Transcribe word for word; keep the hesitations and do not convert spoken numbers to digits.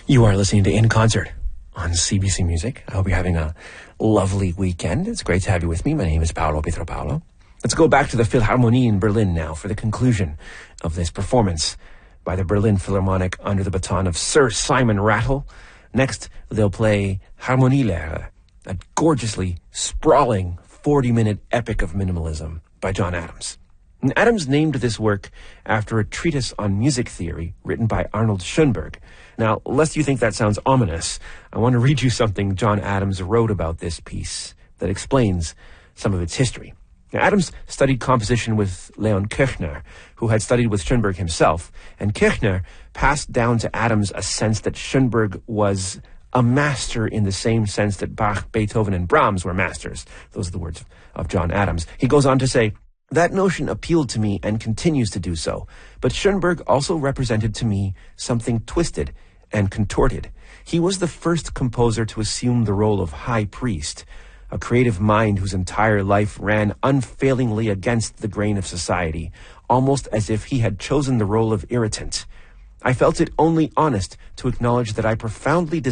You are listening to In Concert on C B C Music. I hope you're having a lovely weekend. It's great to have you with me. My name is Paolo Pietropalo. Let's go back to the Philharmonie in Berlin now for the conclusion of this performance by the Berlin Philharmonic under the baton of Sir Simon Rattle. Next, they'll play Harmonielehre, a gorgeously sprawling forty-minute epic of minimalism by John Adams. And Adams named this work after a treatise on music theory written by Arnold Schoenberg. Now, lest you think that sounds ominous, I want to read you something John Adams wrote about this piece that explains some of its history. Now, Adams studied composition with Leon Kirchner, who had studied with Schoenberg himself, and Kirchner passed down to Adams a sense that Schoenberg was a master in the same sense that Bach, Beethoven, and Brahms were masters. Those are the words of John Adams. He goes on to say, "That notion appealed to me and continues to do so, but Schoenberg also represented to me something twisted and contorted. He was the first composer to assume the role of high priest, a creative mind whose entire life ran unfailingly against the grain of society, almost as if he had chosen the role of irritant. I felt it only honest to acknowledge that I profoundly